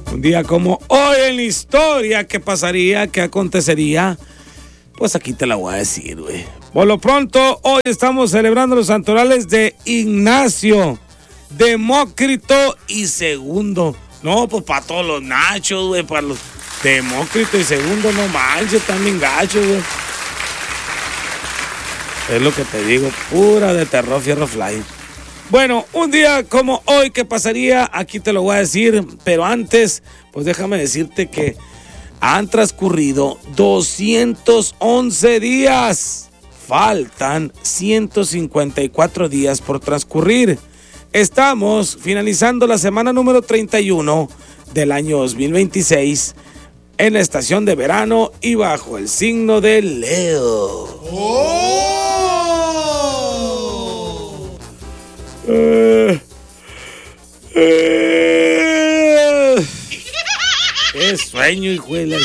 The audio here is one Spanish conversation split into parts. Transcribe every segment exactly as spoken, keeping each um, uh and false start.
Un día como hoy en la historia, ¿qué pasaría? ¿Qué acontecería? Pues aquí te la voy a decir, güey. Por lo pronto, hoy estamos celebrando los santorales de Ignacio, Demócrito y Segundo. No, pues para todos los nachos, güey, para los Demócrito y Segundo, no manches, también gachos, güey. Es lo que te digo, pura de terror, fierro fly. Bueno, un día como hoy, ¿qué pasaría? Aquí te lo voy a decir, pero antes, pues déjame decirte que han transcurrido doscientos once días. Faltan ciento cincuenta y cuatro días por transcurrir. Estamos finalizando la semana número treinta y uno del año dos mil veintiséis en la estación de verano y bajo el signo de Leo. ¡Oh! Eh, eh, ¡Qué sueño, hijuelas!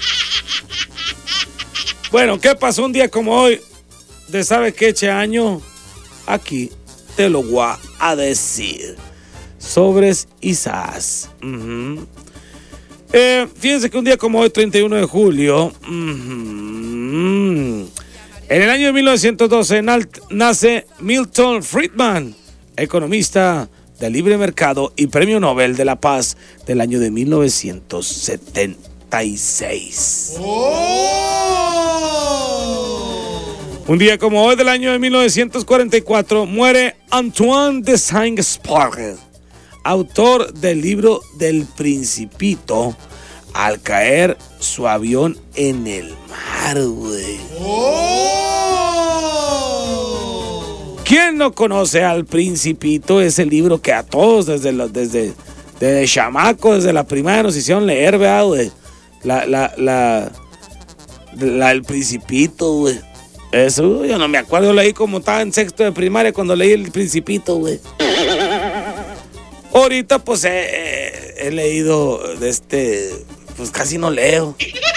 Bueno, ¿qué pasó un día como hoy? ¿De sabe qué che año? Aquí te lo voy a decir. Sobres y sas. Uh-huh. eh, Fíjense que un día como hoy, treinta y uno de julio, uh-huh, en el año de mil novecientos doce nace Milton Friedman, economista de libre mercado y premio Nobel de la Paz del año de mil novecientos setenta y seis. Oh. Un día como hoy del año de mil novecientos cuarenta y cuatro muere Antoine de Saint-Exupéry, autor del libro del Principito, al caer su avión en el mar, güey. Oh. ¿Quién no conoce al Principito? Ese libro que a todos desde los, desde, desde chamaco, desde la primaria nos hicieron leer, ¿verdad, güey? La, la, la, la, el Principito, güey. Eso, yo no me acuerdo, leí como estaba en sexto de primaria cuando leí el Principito, güey. Ahorita, pues, he, he, he leído de este, pues casi no leo.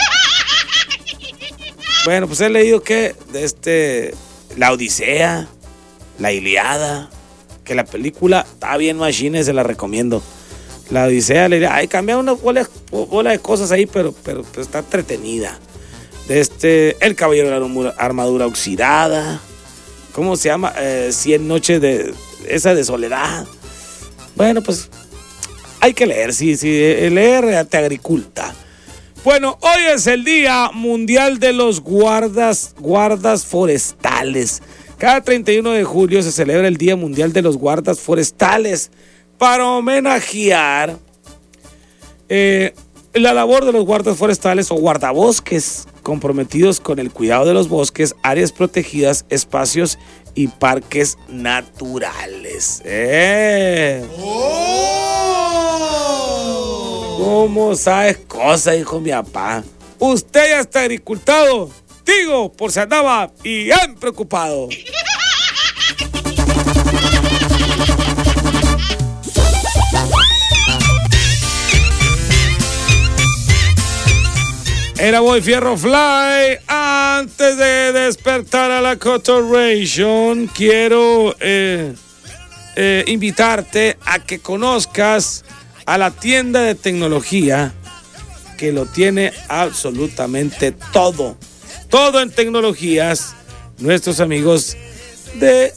Bueno, pues he leído, ¿qué? De este, La Odisea, La Ilíada, que la película está bien machine, se la recomiendo. La Odisea, la Ilíada, ay, cambia una bola, bola de cosas ahí, pero, pero, pero está entretenida. De este, El Caballero de la Armadura Oxidada, ¿cómo se llama? Eh, Cien Noches de, esa de Soledad. Bueno, pues, hay que leer, sí, sí, leer te agriculta. Bueno, hoy es el Día Mundial de los Guardas, Guardas Forestales. Cada treinta y uno de julio se celebra el Día Mundial de los Guardas Forestales para homenajear eh, la labor de los guardas forestales o guardabosques comprometidos con el cuidado de los bosques, áreas protegidas, espacios y parques naturales. ¡Eh! ¡Oh! ¿Cómo sabes cosas, hijo mi papá? Usted ya está agricultado. Digo, por si andaba bien preocupado. Era Boy Fierro Fly. Antes de despertar a la Cotoration, quiero eh, eh, invitarte a que conozcas a la tienda de tecnología que lo tiene absolutamente todo. Todo en tecnologías, nuestros amigos de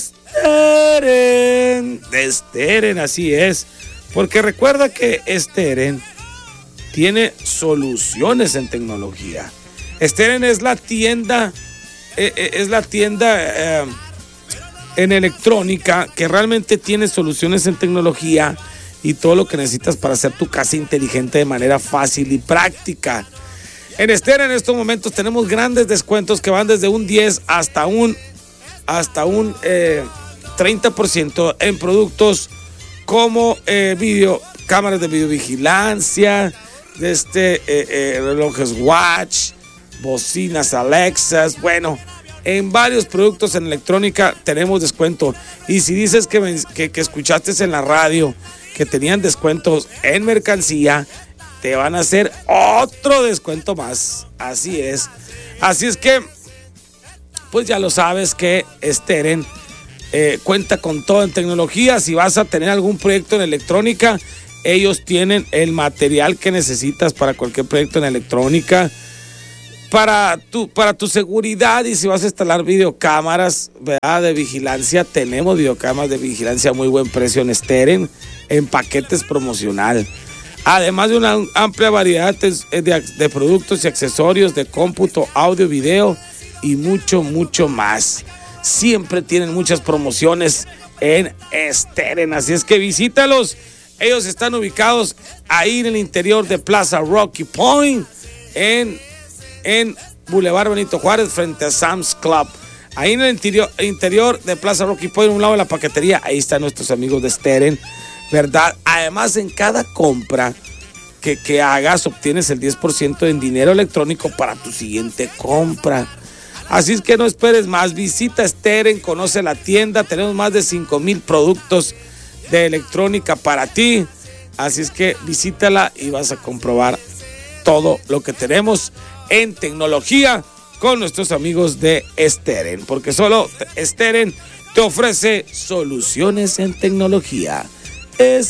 Steren. De Steren, así es. Porque recuerda que Steren tiene soluciones en tecnología. Steren es la tienda, eh, eh, es la tienda eh, en electrónica que realmente tiene soluciones en tecnología y todo lo que necesitas para hacer tu casa inteligente de manera fácil y práctica. En Steren en estos momentos tenemos grandes descuentos que van desde un diez hasta un, hasta un eh, treinta por ciento en productos como eh, video, cámaras de videovigilancia, de este, eh, eh, relojes Watch, bocinas Alexas. Bueno, en varios productos en electrónica tenemos descuento. Y si dices que, que, que escuchaste en la radio que tenían descuentos en mercancía, te van a hacer otro descuento más. Así es. Así es que, pues ya lo sabes que Steren eh, cuenta con todo en tecnología. Si vas a tener algún proyecto en electrónica, ellos tienen el material que necesitas para cualquier proyecto en electrónica, para tu, para tu seguridad. Y si vas a instalar videocámaras, ¿verdad?, de vigilancia, tenemos videocámaras de vigilancia a muy buen precio en Steren, en paquetes promocional. Además de una amplia variedad de, de, de productos y accesorios de cómputo, audio, video y mucho, mucho más. Siempre tienen muchas promociones en Steren, así es que visítalos. Ellos están ubicados ahí en el interior de Plaza Rocky Point, en, en Boulevard Benito Juárez, frente a Sam's Club. Ahí en el interior, interior de Plaza Rocky Point, un lado de la paquetería, ahí están nuestros amigos de Steren, ¿verdad? Además, en cada compra que, que hagas, obtienes el diez por ciento en dinero electrónico para tu siguiente compra. Así es que no esperes más, visita Steren, conoce la tienda, tenemos más de cinco mil productos de electrónica para ti, así es que visítala y vas a comprobar todo lo que tenemos en tecnología con nuestros amigos de Steren, porque solo Steren te ofrece soluciones en tecnología. Es